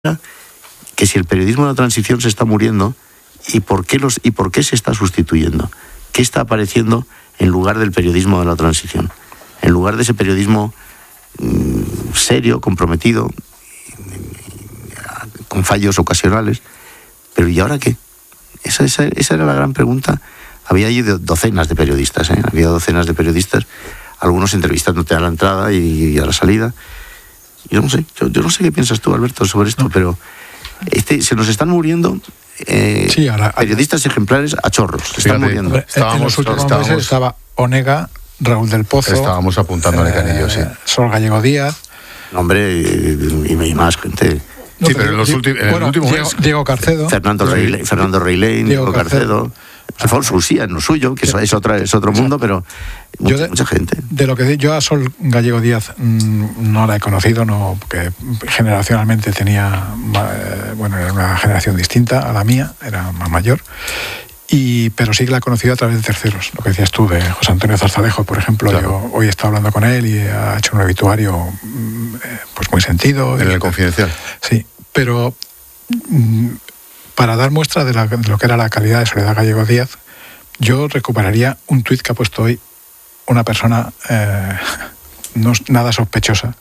que si el periodismo de la transición se está muriendo y por qué se está sustituyendo, qué está apareciendo en lugar del periodismo de la transición, en lugar de ese periodismo serio, comprometido, con fallos ocasionales. Pero ¿y ahora qué? Esa era la gran pregunta. Había allí docenas de periodistas, había docenas de periodistas, algunos entrevistándote a la entrada y a la salida. Yo no sé qué piensas tú, Alberto, sobre esto, pero se nos están muriendo periodistas ejemplares a chorros. Se están muriendo. En los últimos meses estaba Onega, Raúl del Pozo. Estábamos apuntando a Canillo, sí. Sol Gallego Díaz. Hombre, y más gente. No, sí, pero en el último mes. Diego Carcedo. Fernando Reilén, Diego Carcedo. Alfonso Usía, en lo suyo, que es otro mundo, pero mucha gente. De lo que yo a Sol Gallego Díaz no la he conocido, no, porque generacionalmente tenía, era una generación distinta a la mía, era más mayor, pero sí que la he conocido a través de terceros. Lo que decías tú de José Antonio Zarzalejo, por ejemplo, claro. Yo hoy he estado hablando con él y ha hecho un obituario pues muy sentido. En el Confidencial. Sí, pero para dar muestra de lo que era la calidad de Soledad Gallego Díaz, yo recuperaría un tuit que ha puesto hoy una persona no nada sospechosa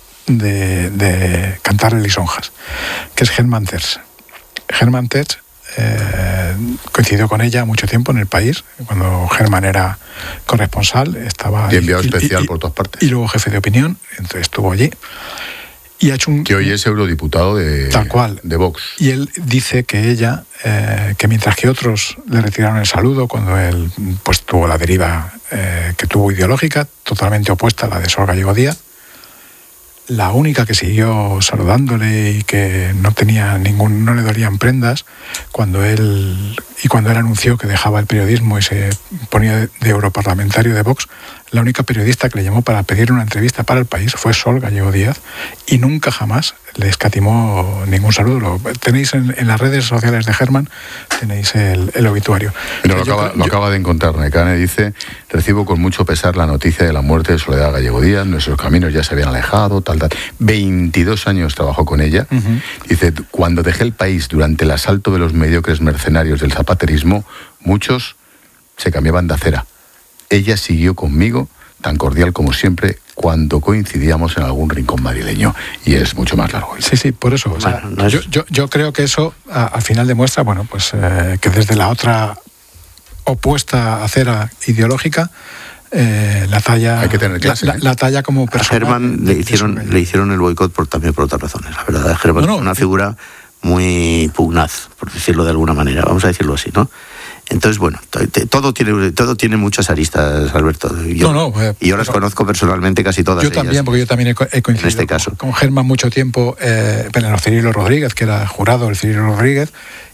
de cantarle lisonjas, que es Germán Terz. Germán Terz coincidió con ella mucho tiempo en El País, cuando Germán era corresponsal, estaba y enviado especial por todas partes. Y luego jefe de opinión, entonces estuvo allí. Y ha hecho que hoy es eurodiputado de Vox. Y él dice que ella, que mientras que otros le retiraron el saludo cuando él pues tuvo la deriva que tuvo ideológica, totalmente opuesta a la de Sol Gallego Díaz, la única que siguió saludándole y que no le dolían prendas cuando él anunció que dejaba el periodismo y se ponía de europarlamentario de Vox, la única periodista que le llamó para pedir una entrevista para El País fue Sol Gallego Díaz, y nunca jamás le escatimó ningún saludo. Tenéis en las redes sociales de Germán, tenéis el obituario. Pero lo acaba de encontrar. Necane dice: recibo con mucho pesar la noticia de la muerte de Soledad Gallego Díaz, nuestros caminos ya se habían alejado, tal. 22 años trabajó con ella. Uh-huh. Dice: cuando dejé El País durante el asalto de los mediocres mercenarios del zapaterismo, muchos se cambiaban de acera. Ella siguió conmigo, tan cordial como siempre, cuando coincidíamos en algún rincón madrileño. Y es mucho más largo. Sí, por eso. O sea, yo creo que eso al final demuestra, que desde la otra opuesta acera ideológica, la talla, hay que tener clase, la talla como persona. A Germán le hicieron el boicot también por otras razones. La verdad, Germán es una figura muy pugnaz, por decirlo de alguna manera. Vamos a decirlo así, ¿no? Entonces, todo tiene muchas aristas, Alberto. Y yo las conozco personalmente casi todas. Yo también, porque yo también he coincidido en este caso con Germán mucho tiempo, en Cirilo Rodríguez, que era jurado del Cirilo Rodríguez,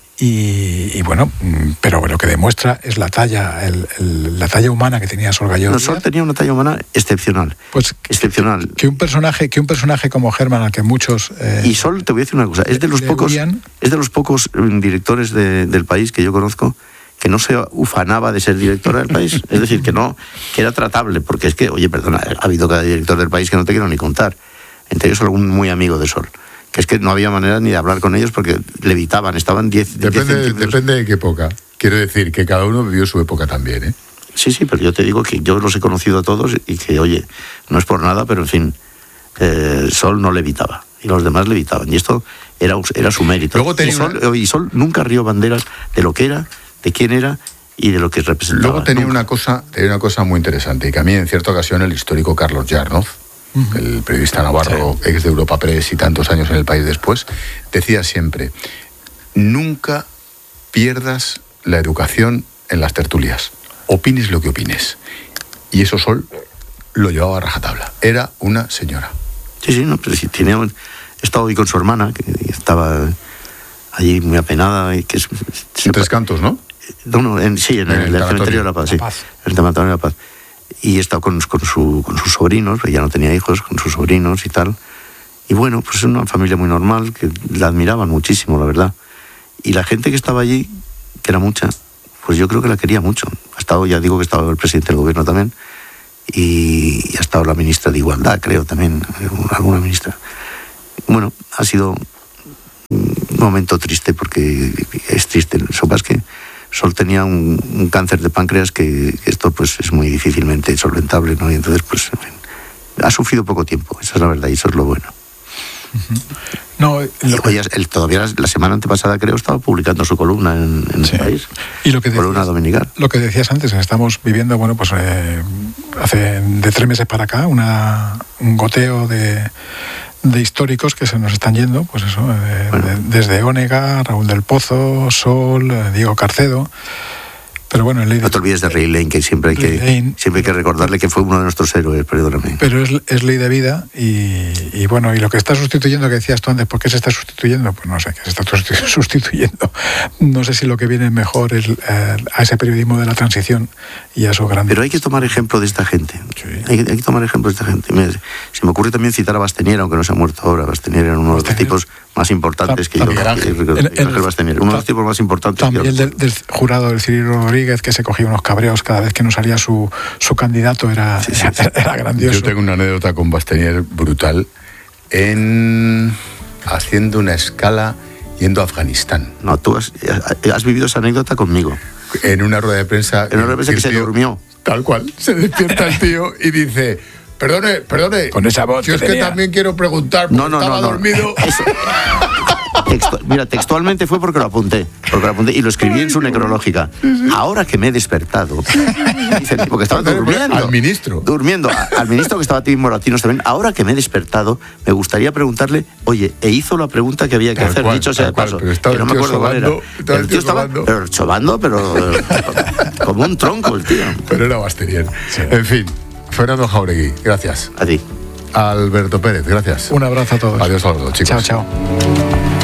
pero lo que demuestra es la talla humana que tenía Sol Gallego Díaz. Sol tenía una talla humana excepcional. Pues excepcional. Que un personaje como Germán, al que muchos y Sol, te voy a decir una cosa, es de los pocos directores del País que yo conozco que no se ufanaba de ser directora del País. Es decir, que era tratable, porque es que, oye, perdona, ha habido cada director del País que no te quiero ni contar. Entre ellos algún muy amigo de Sol. Que es que no había manera ni de hablar con ellos porque levitaban, estaban 10 centímetros. Depende de qué época. Quiero decir que cada uno vivió su época también, ¿eh? Sí, pero yo te digo que yo los he conocido a todos y que, oye, no es por nada, pero en fin, Sol no levitaba y los demás levitaban. Y esto era su mérito. Y Sol nunca rió banderas de lo que era, de quién era y de lo que representaba. Luego tenía una cosa muy interesante, y que a mí en cierta ocasión el histórico Carlos Yarnoz, uh-huh, el periodista navarro, sí, ex de Europa Press y tantos años en El País después, decía siempre: nunca pierdas la educación en las tertulias, opines lo que opines. Y eso Sol lo llevaba a rajatabla, era una señora. Sí, pero sí, he estado hoy con su hermana, que estaba allí muy apenada. Y que en Tres Cantos, ¿no? En el cementerio de la Paz, sí. El cementerio de la Paz. Y he estado con sus sobrinos, ella no tenía hijos, con sus sobrinos y tal. Y pues es una familia muy normal, que la admiraban muchísimo, la verdad. Y la gente que estaba allí, que era mucha, pues yo creo que la quería mucho. Ya digo que ha estado el presidente del gobierno también, y ha estado la ministra de Igualdad, creo, también, alguna ministra. Ha sido momento triste, porque es triste. Lo que pasa es que Sol tenía un cáncer de páncreas que esto pues es muy difícilmente solventable, ¿no? Y entonces, pues, en fin, ha sufrido poco tiempo, esa es la verdad, y eso es lo bueno. No, oye, él todavía la semana antepasada, creo, estaba publicando su columna en El País. Y lo que columna dominical. Lo que decías antes, estamos viviendo, bueno, pues hace de 3 meses para acá un goteo de históricos que se nos están yendo, pues eso, desde Ónega, Raúl del Pozo, Sol, Diego Carcedo. Pero bueno, no te olvides de Ray Lane, que siempre hay que recordarle que fue uno de nuestros héroes, perdóname. Pero es ley de vida y bueno, y lo que está sustituyendo, que decías tú antes, ¿por qué se está sustituyendo? Pues no sé, que se está sustituyendo. No sé si lo que viene es mejor a ese periodismo de la transición y a esos grandes... Pero hay que tomar ejemplo de esta gente. Sí. Hay que tomar ejemplo de esta gente. Se me ocurre también citar a Bastenier, aunque no se ha muerto ahora. Bastenier era uno de los tipos más importantes que yo... Ángel Bastenier, uno de los tipos más importantes. También del jurado del Cirilo Rodríguez, que se cogía unos cabreos cada vez que no salía su candidato, era grandioso. Yo tengo una anécdota con Bastenier brutal haciendo una escala yendo a Afganistán. No, tú has vivido esa anécdota conmigo. En una rueda de prensa. En una rueda de prensa que se durmió. Tal cual. Se despierta el tío y dice... Perdone. Con esa voz. Yo es que también quiero preguntar, porque estaba dormido. Mira, textualmente fue porque lo apunté y lo escribí en su necrológica. Ahora que me he despertado, dice el tipo que estaba durmiendo. Al ministro. Al ministro que estaba Tim Moratinos también. Ahora que me he despertado, me gustaría preguntarle, oye, hizo la pregunta que había que hacer, dicho sea de paso. Que no me acuerdo cuál era. El tío estaba chovando, pero como un tronco el tío. Pero era Bastenier. Sí. En fin. Fernando Jáuregui, gracias. A ti. Alberto Pérez, gracias. Un abrazo a todos. Adiós a los dos, chicos. Chao.